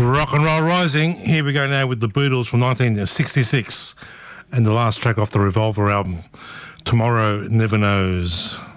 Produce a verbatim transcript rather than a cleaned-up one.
Rock and Roll Rising. Here we go now with the Beatles from nineteen sixty-six and the last track off the Revolver album, Tomorrow Never Knows.